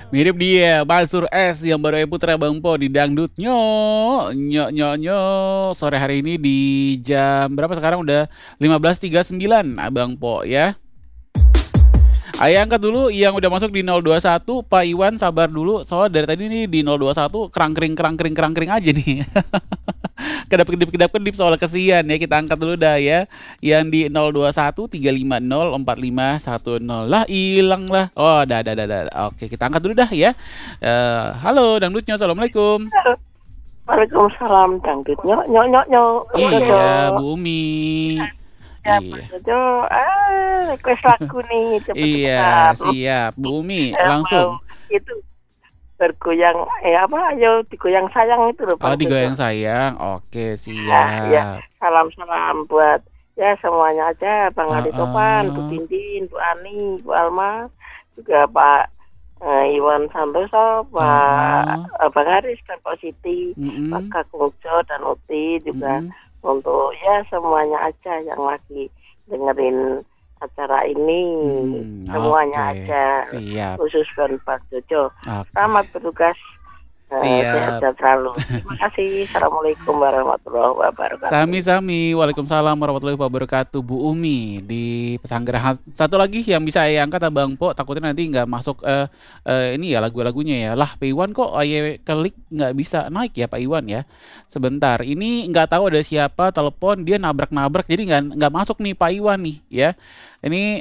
Mirip dia, Mansur S yang baru putra Bang Po di Dangdut nyo. Sore hari ini di jam berapa sekarang udah 15.39 Abang Po ya. Ayo angkat dulu yang udah masuk di 021 Pak Iwan, sabar dulu soalnya dari tadi nih di 021 kerangkring aja nih. Kedap-kedip soal kesian ya, kita angkat dulu dah ya. Yang di 021 350 4510 lah hilang lah. Oh, dah. Oke, kita angkat dulu dah ya. Halo Dangdutnya, assalamualaikum. Waalaikumsalam Dangdut nyok. Iya, Bu Umi. Ya, Iya. Jojo, request lagu nih, cepet-cepet. Iya, siap. Bu Umi, langsung. Itu bergoyang, ayo digoyang sayang itu loh. Oh, digoyang sayang. Oke, siap. Ya, salam-salam buat ya semuanya aja, Bang Adi Topan, Bu Dindin, Bu Ani, Bu Alma, juga Pak Iwan Santoso, Pak Bang Haris dan Pak Siti, Pak Kakungjo dan Uti juga. Untuk ya semuanya aja yang lagi dengerin acara ini, semuanya aja. Siap. Khusus Pak Jojo. Selamat bertugas. Siap. Sehat selalu. Terima kasih. Assalamualaikum warahmatullahi wabarakatuh. Sami. Waalaikumsalam warahmatullahi wabarakatuh. Bu Umi di Pesanggerahan. Satu lagi yang bisa saya angkat Abang Po, takutnya nanti nggak masuk ini ya lagu-lagunya ya. Lah Pak Iwan kok ayo klik nggak bisa naik ya Pak Iwan ya. Sebentar, ini nggak tahu ada siapa telepon, dia nabrak jadi nggak masuk nih Pak Iwan nih ya. Ini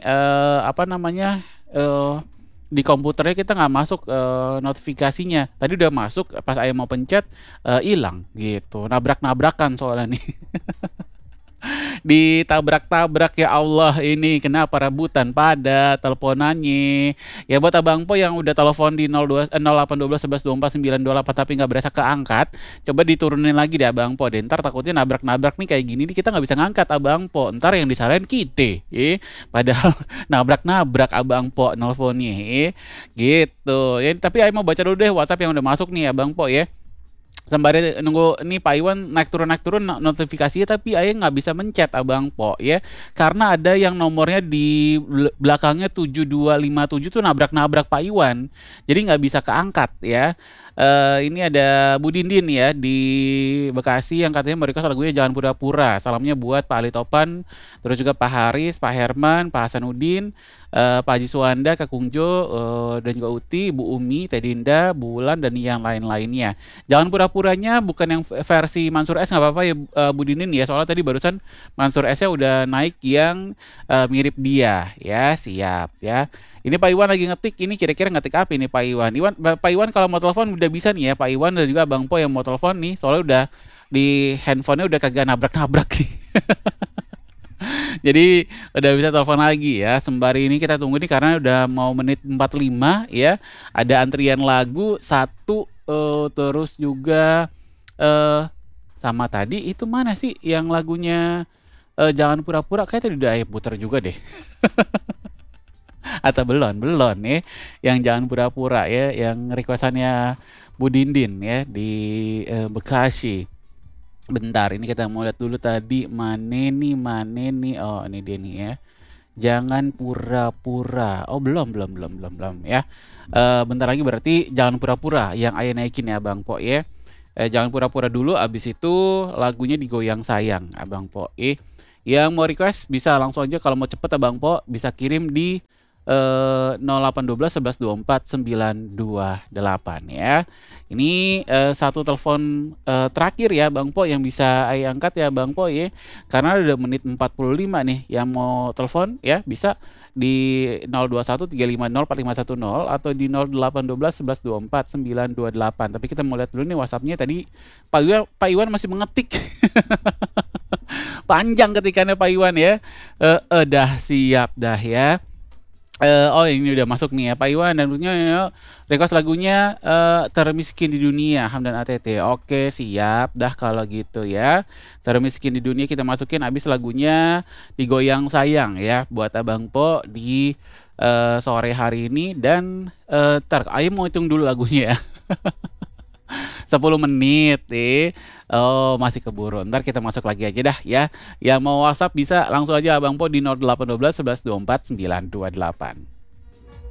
di komputernya kita nggak masuk notifikasinya. Tadi udah masuk, pas saya mau pencet hilang gitu. Nabrakan soalnya nih. Ditabrak-tabrak ya Allah, ini kenapa rebutan pada teleponannya ya. Buat Abang Po yang udah telepon di 0812 11 24 928 tapi nggak berasa keangkat, coba diturunin lagi deh Abang Po deh. Ntar takutnya nabrak-nabrak nih kayak gini nih, kita nggak bisa ngangkat Abang Po, ntar yang disalahin kita padahal nabrak-nabrak Abang Po nelfonnya gitu ya. Tapi Ayo mau baca dulu deh WhatsApp yang udah masuk nih Abang Po ya. Sembari nunggu nih Pak Iwan naik turun notifikasinya, tapi Ayah nggak bisa mencet Abang Po ya, karena ada yang nomornya di belakangnya 7257 tuh nabrak Pak Iwan, jadi nggak bisa keangkat ya. Ini ada Bu Dindin ya di Bekasi yang katanya mau request lagunya Jangan Pura-Pura. Salamnya buat Pak Ali Topan, terus juga Pak Haris, Pak Herman, Pak Hasanuddin, Pak Haji Suwanda, Kak Kungjo, dan juga Uti, Bu Umi, Teh Dinda, Bu Wulan, dan yang lain-lainnya. Jangan pura-puranya bukan yang versi Mansur S, nggak apa-apa ya Bu Dinin ya, soalnya tadi barusan Mansur S-nya udah naik yang mirip dia ya. Siap ya. Ini Pak Iwan lagi ngetik, ini kira-kira ngetik apa ini Pak Iwan? Pak Iwan kalau mau telepon udah bisa nih ya Pak Iwan, dan juga Bang Po yang mau telepon nih, soalnya udah di handphonenya udah kagak nabrak nih. Jadi udah bisa telepon lagi ya. Sembari ini kita tunggu nih karena udah mau menit 45 ya. Ada antrian lagu satu, terus juga sama tadi itu mana sih yang lagunya Jangan Pura-Pura, kayak tadi udah Ayah puter juga deh. Atau belum ya, yang Jangan Pura-Pura ya, yang requestannya Bu Dindin ya di Bekasi. Bentar, ini kita mau lihat dulu tadi mana nih. Oh, ini dia nih ya. Jangan pura-pura. Oh, belum ya. Bentar lagi berarti Jangan Pura-Pura yang Ayah naikin ya Bang Po ya. Jangan Pura-Pura dulu, abis itu lagunya Digoyang Sayang Abang Po. Yang mau request bisa langsung aja, kalau mau cepet Abang Po bisa kirim di 0812 11 24 928 ya. Ini satu telepon terakhir ya Bang Po yang bisa Ayah angkat ya Bang Po ya, karena udah menit 45 nih. Yang mau telepon ya bisa di 021 350 4510 atau di 0812 11 24 928. Tapi kita mau lihat dulu nih WhatsAppnya. Tadi Pak Iwan masih mengetik. Panjang ketikannya Pak Iwan ya. Dah siap dah ya. Oh, ini udah masuk nih ya Pak Iwan, dan punya request lagunya Termiskin di Dunia Hamdan ATT. Oke, siap dah kalau gitu ya. Termiskin di Dunia kita masukin, habis lagunya Digoyang Sayang ya buat Abang Po di sore hari ini. Dan Ayo mau hitung dulu lagunya ya. 10 menit Oh, masih keburu. Ntar kita masuk lagi aja dah ya. Yang mau WhatsApp bisa langsung aja Abang Po di 0812 11 24 928.